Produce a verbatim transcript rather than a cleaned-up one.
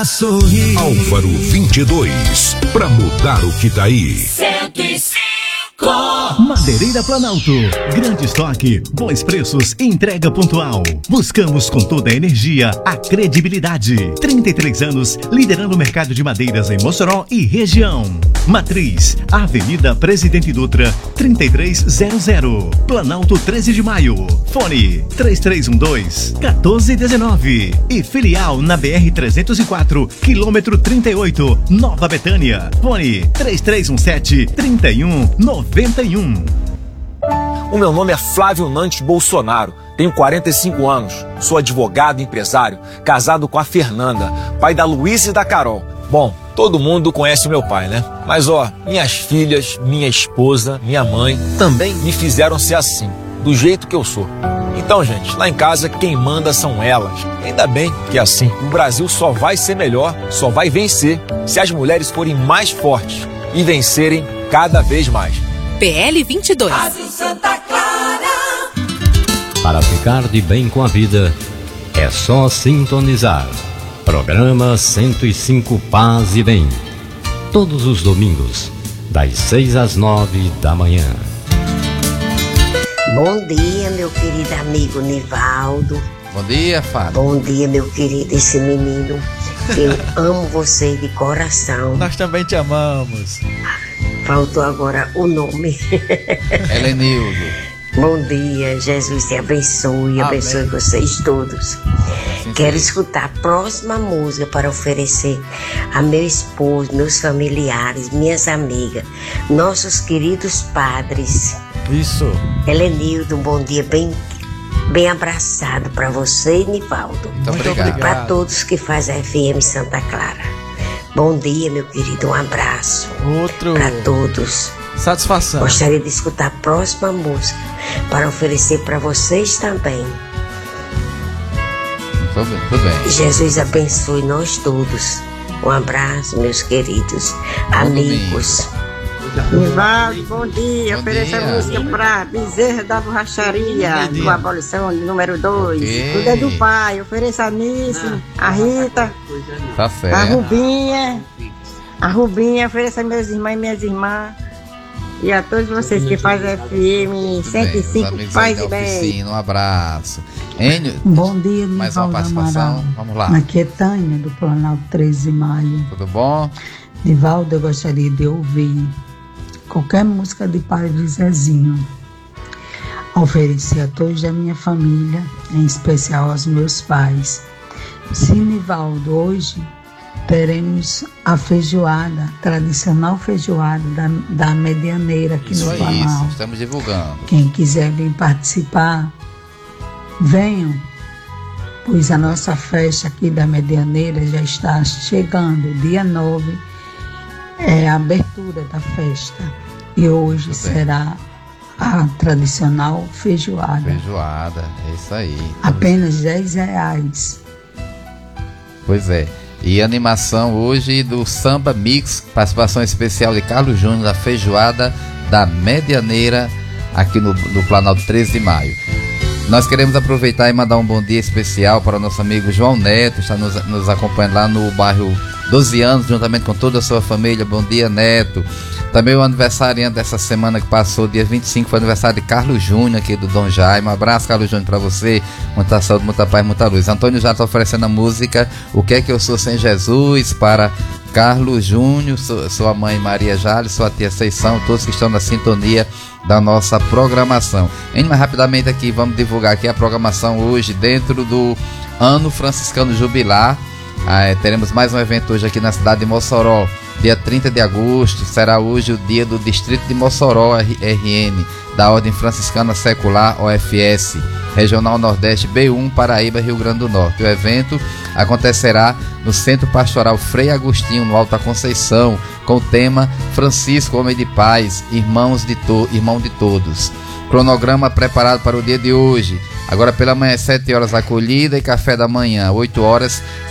Sorri. Álvaro vinte e dois, pra mudar o que tá aí. cento e cinco. Madeireira Planalto, grande estoque, bons preços e entrega pontual. Buscamos com toda a energia a credibilidade. trinta e três anos liderando o mercado de madeiras em Mossoró e região. Matriz, Avenida Presidente Dutra, trinta e três zero zero. Planalto treze de maio. Fone três três um dois, um quatro um nove. E filial na B R trezentos e quatro, quilômetro trinta e oito, Nova Betânia. Fone três três um sete, três um nove um. O meu nome é Flávio Nantes Bolsonaro, tenho quarenta e cinco anos, sou advogado e empresário, casado com a Fernanda, pai da Luísa e da Carol. Bom, todo mundo conhece o meu pai, né? Mas ó, minhas filhas, minha esposa, minha mãe também me fizeram ser assim, do jeito que eu sou. Então, gente, lá em casa quem manda são elas. Ainda bem que é assim. O Brasil só vai ser melhor, só vai vencer se as mulheres forem mais fortes e vencerem cada vez mais. P L vinte e dois. Rádio Santa Clara. Para ficar de bem com a vida, é só sintonizar. Programa cento e cinco Paz e Bem. Todos os domingos, das seis às nove da manhã. Bom dia, meu querido amigo Nivaldo. Bom dia, Fábio. Bom dia, meu querido, esse menino. Eu amo você de coração. Nós também te amamos. Faltou agora o nome. Helenildo. Bom dia, Jesus te abençoe, Amém. Abençoe vocês todos. Assim Quero sim. escutar a próxima música para oferecer a meu esposo, meus familiares, minhas amigas, nossos queridos padres. Isso. Helenildo, um bom dia bem, bem abraçado para você e Nivaldo. Muito obrigado. E para todos que fazem a F M Santa Clara. Bom dia, meu querido, um abraço. Outro. Para todos. Satisfação. Gostaria de escutar a próxima música para oferecer para vocês também. Tudo bem, tudo bem. Jesus abençoe nós todos. Um abraço, meus queridos bom amigos. Nivaldo, bom dia. Ofereça a música para Bezerra da Borracharia, do Abolição número dois. Okay. Tudo é do pai. Ofereça a Nice, a Rita, tá certo. A Rubinha. A Rubinha, ofereça a meus irmãos e minhas irmãs. E a todos vocês que fazem F M cento e cinco, Paz e Bem. Um abraço. Enio, bom dia, mais uma participação. Amaral. Vamos lá. Aqui é Tânia, do Planalto treze de maio. Tudo bom? Nivaldo, eu gostaria de ouvir qualquer música de Padre Zezinho. Oferecer a todos da minha família, em especial aos meus pais. Sim, Nivaldo, hoje teremos a feijoada, a tradicional feijoada da, da Medianeira aqui isso no Planalto. Isso, estamos divulgando. Quem quiser vir participar, venham, pois a nossa festa aqui da Medianeira já está chegando. Dia nove é a abertura da festa e hoje Muito será bem. A tradicional feijoada. Feijoada, é isso aí. Apenas dez reais. Pois é. E animação hoje do Samba Mix, participação especial de Carlos Júnior da feijoada da Medianeira aqui no, no Planalto treze de maio. Nós queremos aproveitar e mandar um bom dia especial para o nosso amigo João Neto, está nos, nos acompanhando lá no bairro doze anos, juntamente com toda a sua família. Bom dia, Neto. Também o aniversariante dessa semana que passou, dia vinte e cinco, foi aniversário de Carlos Júnior aqui do Dom Jaime. Um abraço, Carlos Júnior, para você. Muita saúde, muita paz, muita luz. Antônio já está oferecendo a música O Que É Que Eu Sou Sem Jesus para Carlos Júnior, sua mãe Maria Jales, sua tia Seição, todos que estão na sintonia da nossa programação. E mais rapidamente aqui, vamos divulgar aqui a programação hoje dentro do Ano Franciscano Jubilar. Ah, teremos mais um evento hoje aqui na cidade de Mossoró, dia trinta de agosto, será hoje o dia do Distrito de Mossoró R N, da Ordem Franciscana Secular O F S, Regional Nordeste B um, Paraíba, Rio Grande do Norte. O evento acontecerá no Centro Pastoral Frei Agostinho, no Alta Conceição, com o tema Francisco, Homem de Paz, Irmãos de to- Irmão de Todos. Cronograma preparado para o dia de hoje. Agora pela manhã, sete horas, acolhida e café da manhã, oito horas,